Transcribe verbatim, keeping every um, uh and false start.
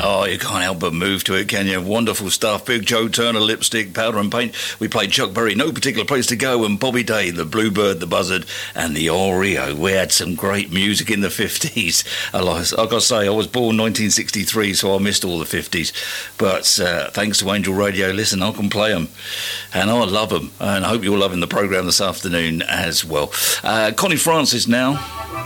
Oh, you can't help but move to it, can you? Wonderful stuff. Big Joe Turner, Lipstick, Powder and Paint. We played Chuck Berry, No Particular Place to Go, and Bobby Day, The Bluebird, The Buzzard, and The Oreo. We had some great music in the fifties. I've got to say, I was born nineteen sixty-three, so I missed all the fifties. But uh, thanks to Angel Radio, listen, I can play them. And I love them. And I hope you're loving the programme this afternoon as well. Uh, Connie Francis now.